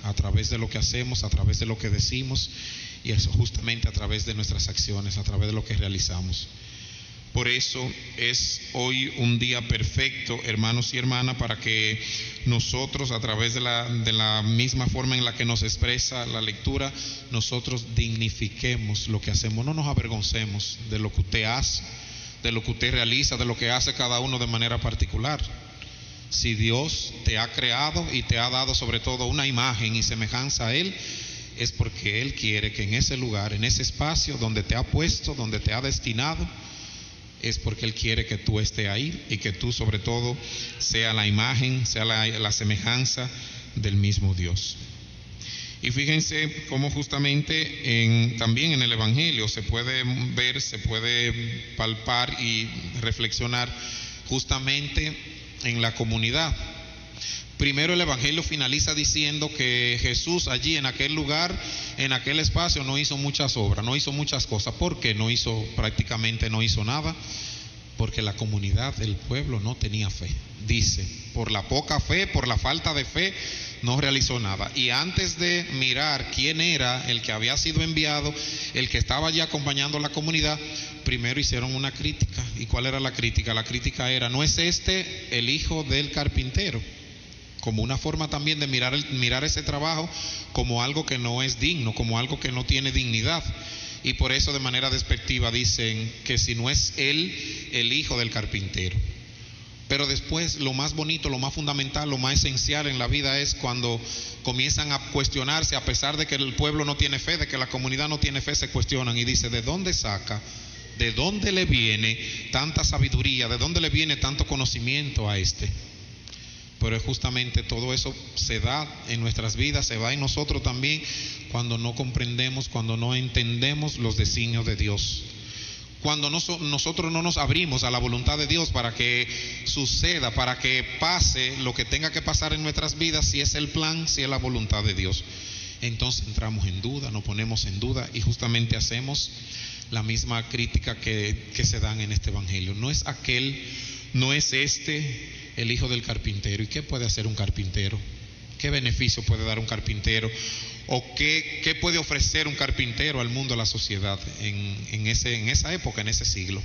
a través de lo que hacemos, a través de lo que decimos, y eso justamente a través de nuestras acciones, a través de lo que realizamos. Por eso es hoy un día perfecto, hermanos y hermanas, para que nosotros, a través de la misma forma en la que nos expresa la lectura, nosotros dignifiquemos lo que hacemos. No nos avergoncemos de lo que usted hace, de lo que usted realiza, de lo que hace cada uno de manera particular. Si Dios te ha creado y te ha dado sobre todo una imagen y semejanza a Él, es porque Él quiere que en ese lugar, en ese espacio donde te ha puesto, donde te ha destinado, es porque Él quiere que tú estés ahí y que tú sobre todo sea la imagen, sea la semejanza del mismo Dios. Y fíjense cómo justamente también en el Evangelio se puede ver, se puede palpar y reflexionar justamente en la comunidad. Primero el Evangelio finaliza diciendo que Jesús allí en aquel lugar, en aquel espacio, no hizo muchas obras, no hizo muchas cosas. ¿Por qué? Prácticamente no hizo nada, porque la comunidad, el pueblo no tenía fe. Dice, por la poca fe, por la falta de fe, no realizó nada. Y antes de mirar quién era el que había sido enviado, el que estaba allí acompañando a la comunidad, primero hicieron una crítica. ¿Y cuál era la crítica? La crítica era, ¿no es este el hijo del carpintero? Como una forma también de mirar ese trabajo como algo que no es digno, como algo que no tiene dignidad. Y por eso de manera despectiva dicen que si no es él el hijo del carpintero. Pero después lo más bonito, lo más fundamental, lo más esencial en la vida es cuando comienzan a cuestionarse, a pesar de que el pueblo no tiene fe, de que la comunidad no tiene fe, se cuestionan y dice, ¿de dónde saca? ¿De dónde le viene tanta sabiduría? ¿De dónde le viene tanto conocimiento a este? Pero justamente todo eso se da en nuestras vidas, se da en nosotros también cuando no comprendemos, cuando no entendemos los designios de Dios. Cuando nosotros no nos abrimos a la voluntad de Dios para que suceda, para que pase lo que tenga que pasar en nuestras vidas, si es el plan, si es la voluntad de Dios. Entonces entramos en duda, nos ponemos en duda y justamente hacemos la misma crítica que se dan en este Evangelio. No es aquel, no es este el hijo del carpintero. ¿Y qué puede hacer un carpintero? ¿Qué beneficio puede dar un carpintero? ¿O qué puede ofrecer un carpintero al mundo, a la sociedad en esa época, en ese siglo?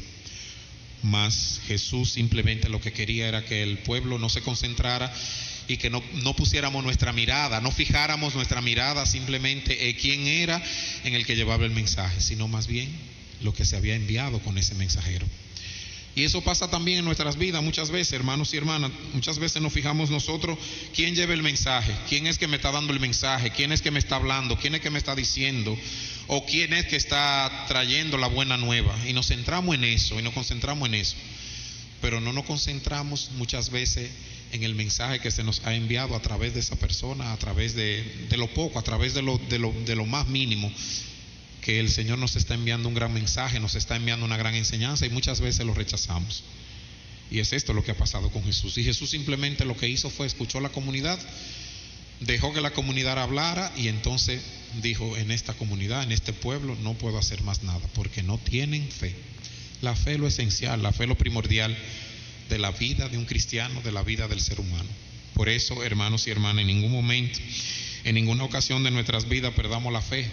Mas Jesús simplemente lo que quería era que el pueblo no se concentrara y que no pusiéramos nuestra mirada, no fijáramos nuestra mirada simplemente en quién era en el que llevaba el mensaje, sino más bien lo que se había enviado con ese mensajero. Y eso pasa también en nuestras vidas muchas veces, hermanos y hermanas. Muchas veces nos fijamos nosotros quién lleva el mensaje, quién es que me está dando el mensaje, quién es que me está hablando, quién es que me está diciendo, o quién es que está trayendo la buena nueva. Y nos centramos en eso, y nos concentramos en eso. Pero no nos concentramos muchas veces en el mensaje que se nos ha enviado a través de esa persona, a través de lo poco, a través de lo más mínimo, que el Señor nos está enviando un gran mensaje, nos está enviando una gran enseñanza y muchas veces lo rechazamos. Y es esto lo que ha pasado con Jesús. Y Jesús simplemente lo que hizo fue escuchó a la comunidad, dejó que la comunidad hablara y entonces dijo, en esta comunidad, en este pueblo no puedo hacer más nada porque no tienen fe. La fe es lo esencial, la fe es lo primordial de la vida de un cristiano, de la vida del ser humano. Por eso, hermanos y hermanas, en ningún momento, en ninguna ocasión de nuestras vidas perdamos la fe.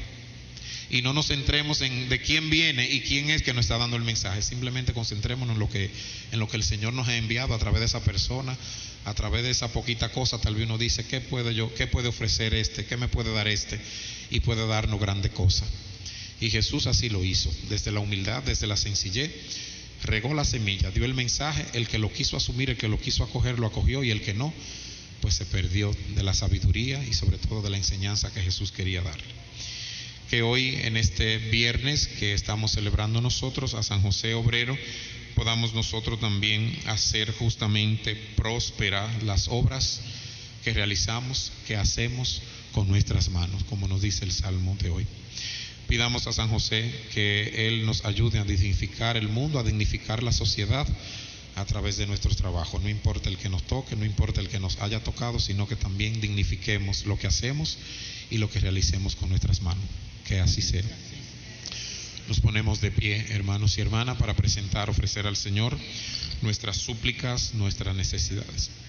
Y no nos centremos en de quién viene y quién es que nos está dando el mensaje. Simplemente concentrémonos en lo que el Señor nos ha enviado a través de esa persona, a través de esa poquita cosa. Tal vez uno dice, ¿qué puede ofrecer este? ¿Qué me puede dar este? Y puede darnos grande cosa. Y Jesús así lo hizo, desde la humildad, desde la sencillez. Regó la semilla, dio el mensaje. El que lo quiso asumir, el que lo quiso acoger, lo acogió. Y el que no, pues se perdió de la sabiduría y sobre todo de la enseñanza que Jesús quería darle. Que hoy en este viernes que estamos celebrando nosotros a San José Obrero, podamos nosotros también hacer justamente prósperas las obras que realizamos, que hacemos con nuestras manos, como nos dice el Salmo de hoy. Pidamos a San José que Él nos ayude a dignificar el mundo, a dignificar la sociedad a través de nuestros trabajos. No importa el que nos toque, no importa el que nos haya tocado, sino que también dignifiquemos lo que hacemos y lo que realicemos con nuestras manos. Que así sea. Nos ponemos de pie, hermanos y hermanas, para ofrecer al Señor nuestras súplicas, nuestras necesidades.